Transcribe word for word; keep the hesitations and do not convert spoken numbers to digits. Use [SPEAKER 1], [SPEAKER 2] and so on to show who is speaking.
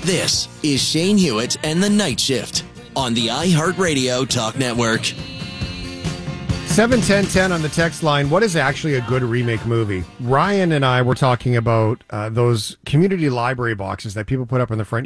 [SPEAKER 1] This is Shane Hewitt and the Night Shift on the iHeartRadio Talk Network.
[SPEAKER 2] seven ten ten on the text line. What is actually a good remake movie? Ryan and I were talking about uh, those community library boxes that people put up in the front